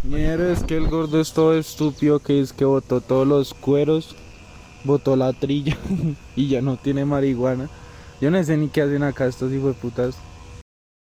Mierda, es que el gordo es todo estúpido que es que botó todos los cueros, botó la trilla y ya no tiene marihuana. Yo no sé ni qué hacen acá estos hijueputas.